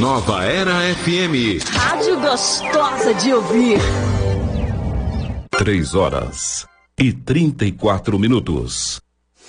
Nova Era FM. Rádio gostosa de ouvir. 3 horas e 34 minutos.